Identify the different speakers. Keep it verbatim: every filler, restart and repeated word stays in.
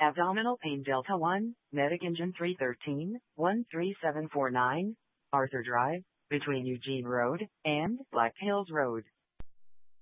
Speaker 1: Abdominal pain Delta one, Medic Engine three thirteen, one three seven four nine, Arthur Drive, between Eugene Road and Black Hills Road.